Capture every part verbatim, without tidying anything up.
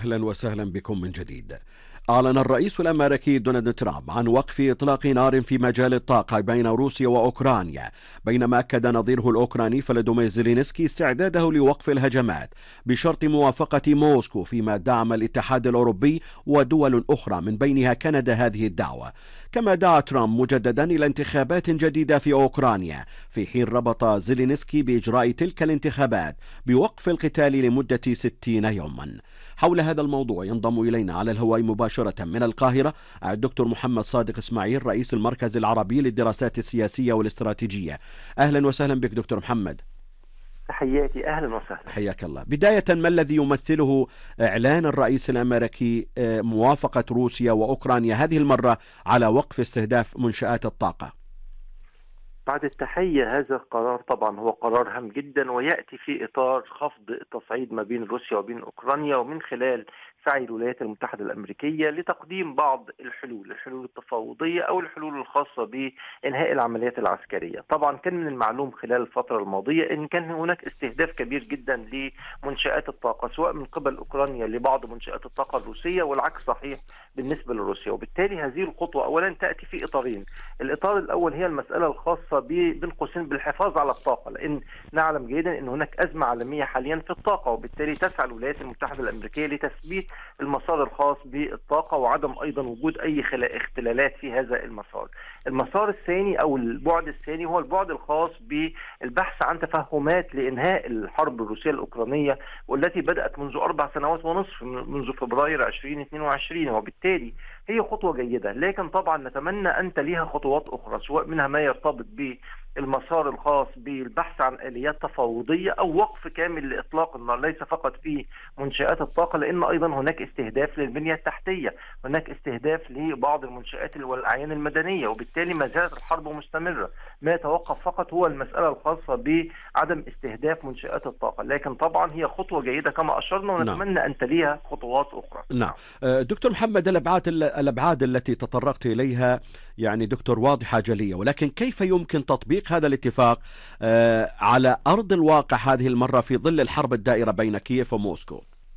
أهلا وسهلا بكم من جديد. أعلن الرئيس الأمريكي دونالد ترامب عن وقف إطلاق نار في مجال الطاقة بين روسيا وأوكرانيا، بينما أكد نظيره الأوكراني فلاديمير زيلينسكي استعداده لوقف الهجمات بشرط موافقة موسكو، فيما دعم الاتحاد الأوروبي ودول أخرى من بينها كندا هذه الدعوة. كما دعا ترامب مجددا إلى انتخابات جديدة في أوكرانيا، في حين ربط زيلينسكي بإجراء تلك الانتخابات بوقف القتال لمدة ستين يوما. حول هذا الموضوع ينضم إلينا على الهواء مباشرة من القاهرة الدكتور محمد صادق إسماعيل، رئيس المركز العربي للدراسات السياسية والاستراتيجية. أهلا وسهلا بك دكتور محمد. تحياتي، أهلا وسهلا. حياك الله. بداية، ما الذي يمثله إعلان الرئيس الأمريكي موافقة روسيا وأوكرانيا هذه المرة على وقف استهداف منشآت الطاقة؟ بعد التحية، هذا القرار طبعا هو قرار هام جدا، ويأتي في إطار خفض التصعيد ما بين روسيا وبين أوكرانيا، ومن خلال سعي الولايات المتحدة الأمريكية لتقديم بعض الحلول الحلول التفاوضية أو الحلول الخاصة بإنهاء العمليات العسكرية. طبعا كان من المعلوم خلال الفترة الماضية أن كان هناك استهداف كبير جدا لمنشآت الطاقة، سواء من قبل أوكرانيا لبعض منشآت الطاقة الروسية، والعكس صحيح بالنسبة لروسيا. وبالتالي هذه الخطوة أولا تأتي في إطارين. الإطار الأول هي المسألة الخاصة بين قوسين بالحفاظ على الطاقة، لأن نعلم جيدا أن هناك أزمة عالمية حاليا في الطاقة، وبالتالي تسعى الولايات المتحدة الأمريكية لتثبيت المسار الخاص بالطاقة وعدم أيضا وجود أي اختلالات في هذا المسار. المسار الثاني أو البعد الثاني هو البعد الخاص بالبحث عن تفاهمات لإنهاء الحرب الروسية الأوكرانية، والتي بدأت منذ أربع سنوات ونصف، منذ فبراير ألفين واثنين وعشرين. وبالتالي هي خطوة جيدة، لكن طبعا نتمنى أن تليها خطوات أخرى، سواء منها ما يرتبط بالمسار الخاص بالبحث عن آليات تفاوضية أو وقف كامل لإطلاق النار، ليس فقط في منشآت الطاقة، لأن أيضا هناك استهداف للبنية التحتية، هناك استهداف لبعض المنشآت والأعيان المدنية، وبالتالي ما زالت الحرب مستمرة. ما يتوقف فقط هو المسألة الخاصة بعدم استهداف منشآت الطاقة، لكن طبعا هي خطوة جيدة كما أشرنا، ونتمنى نعم. أن تليها خطوات أخرى. نعم. دكتور محمد، الأبعاد الأبعاد التي تطرقت إليها يعني دكتور واضحة جلية، ولكن كيف يمكن تطبيق هذا الاتفاق على أرض الواقع هذه المرة في ظل الحرب الدائرة بين كييف وموسكو؟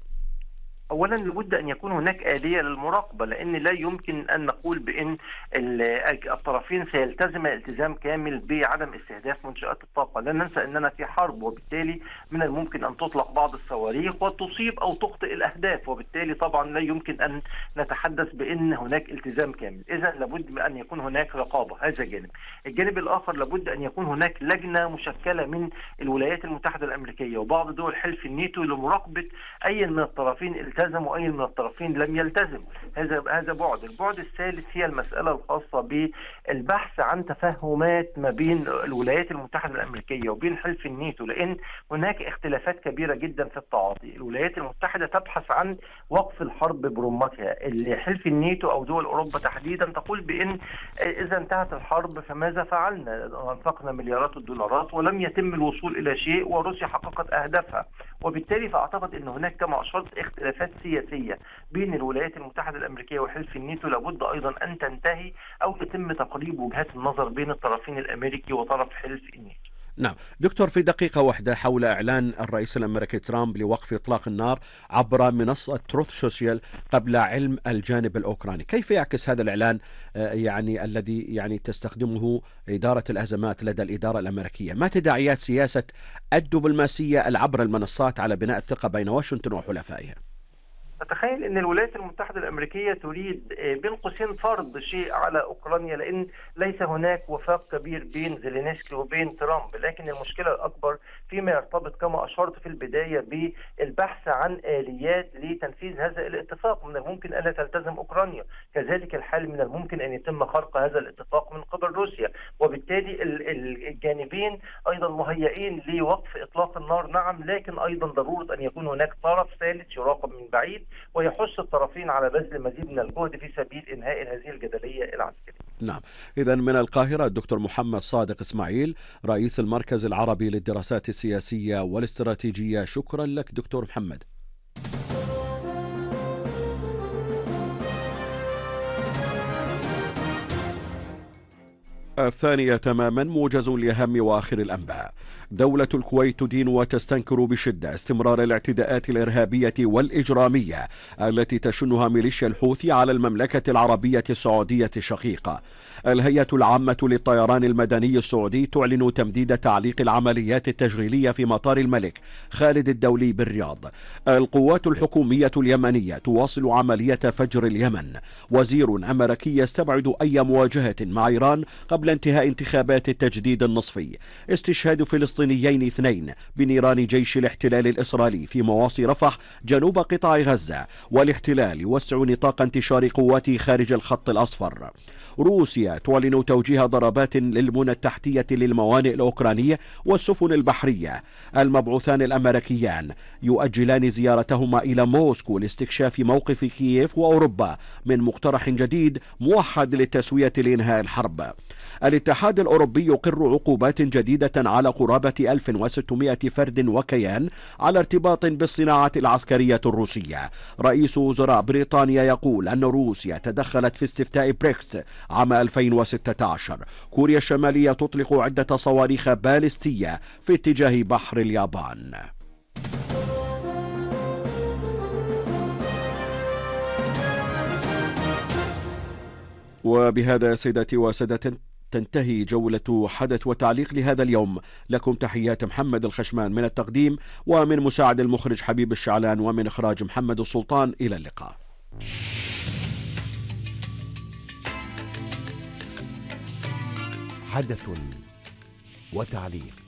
أولا لابد أن يكون هناك آلية للمراقبة، لأن لا يمكن أن نقول بأن الطرفين سيلتزم التزام كامل بعدم استهداف منشآت الطاقة. لا ننسى أننا في حرب، وبالتالي من الممكن أن تطلق بعض الصواريخ وتصيب أو تخطئ الأهداف، وبالتالي طبعا لا يمكن أن نتحدث بأن هناك التزام كامل. إذا لابد أن يكون هناك رقابة، هذا جانب. الجانب الآخر لابد أن يكون هناك لجنة مشكلة من الولايات المتحدة الأمريكية وبعض دول حلف الناتو لمراقبة أي من الطرفين التزم وأي من الطرفين لم يلتزم. هذا هذا بعد. البعد الثالث هي المسألة الخاصة بالبحث عن تفاهمات ما بين الولايات المتحدة الأمريكية وبين حلف الناتو، لأن هناك اختلافات كبيرة جدا في التعاطي. الولايات المتحدة تبحث عن وقف الحرب برمتها، حلف الناتو أو دول أوروبا تحديدا تقول بأن إذا انتهت الحرب فماذا فعلنا؟ أنفقنا مليارات الدولارات ولم يتم الوصول إلى شيء، وروسيا حققت أهدافها. وبالتالي فأعتقد أن هناك كما أشرت اختلافات سياسية بين الولايات المتحدة الأمريكية وحلف الناتو، لابد أيضا أن تنتهي أو يتم تقريب وجهات النظر بين الطرفين الأمريكي وطرف حلف الناتو. نعم دكتور، في دقيقة واحدة، حول إعلان الرئيس الأمريكي ترامب لوقف إطلاق النار عبر منصة تروث سوشيال قبل علم الجانب الأوكراني، كيف يعكس هذا الإعلان يعني الذي يعني تستخدمه إدارة الأزمات لدى الإدارة الأمريكية؟ ما تداعيات سياسة الدبلوماسية عبر المنصات على بناء الثقة بين واشنطن وحلفائها؟ أتخيل أن الولايات المتحدة الأمريكية تريد بين قوسين فرض شيء على أوكرانيا، لأن ليس هناك وفاق كبير بين زيلينسكي وبين ترامب، لكن المشكلة الأكبر فيما يرتبط كما أشرت في البداية بالبحث عن آليات لتنفيذ هذا الاتفاق. من الممكن ألا تلتزم أوكرانيا، كذلك الحال من الممكن أن يتم خرق هذا الاتفاق من قبل روسيا، وبالتالي الجانبين أيضا مهيئين لوقف إطلاق النار، نعم، لكن أيضا ضرورة أن يكون هناك طرف ثالث يراقب من بعيد ويحث الطرفين على بذل مزيد من الجهد في سبيل إنهاء هذه الجدلية العسكرية. نعم. إذن من القاهرة الدكتور محمد صادق إسماعيل، رئيس المركز العربي للدراسات السياسية والاستراتيجية. شكرا لك دكتور محمد. الثانية تماما، موجز لأهم وآخر الأنباء. دولة الكويت تدين وتستنكر بشدة استمرار الاعتداءات الإرهابية والإجرامية التي تشنها ميليشيا الحوثي على المملكة العربية السعودية الشقيقة. الهيئة العامة للطيران المدني السعودي تعلن تمديد تعليق العمليات التشغيلية في مطار الملك خالد الدولي بالرياض. القوات الحكومية اليمنية تواصل عملية فجر اليمن. وزير أمريكي يستبعد أي مواجهة مع إيران قبل انتهاء انتخابات التجديد النصفي. استشهاد فلسطينيين اثنين بنيران جيش الاحتلال الإسرائيلي في مواصي رفح جنوب قطاع غزة. والاحتلال يوسع نطاق انتشار قواته خارج الخط الأصفر. روسيا تعلن توجيه ضربات للبنى التحتية للموانئ الأوكرانية والسفن البحرية. المبعوثان الأمريكيان يؤجلان زيارتهما إلى موسكو لاستكشاف موقف كييف وأوروبا من مقترح جديد موحد للتسوية لإنهاء الحرب. الاتحاد الأوروبي يقر عقوبات جديدة على قرابة ألف وستمائة فرد وكيان على ارتباط بالصناعة العسكرية الروسية. رئيس وزراء بريطانيا يقول أن روسيا تدخلت في استفتاء بريكس عام ألفين وستة عشر. كوريا الشمالية تطلق عدة صواريخ باليستية في اتجاه بحر اليابان. وبهذا سيداتي وسادتي تنتهي جولة حدث وتعليق لهذا اليوم. لكم تحيات محمد الخشمان من التقديم، ومن مساعد المخرج حبيب الشعلان، ومن إخراج محمد السلطان. إلى اللقاء. حدث وتعليق.